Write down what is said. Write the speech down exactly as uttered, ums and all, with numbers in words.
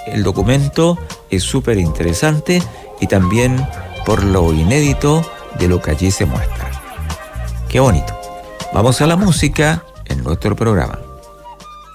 el documento es súper interesante y también por lo inédito de lo que allí se muestra. Qué bonito. Vamos a la música en nuestro programa.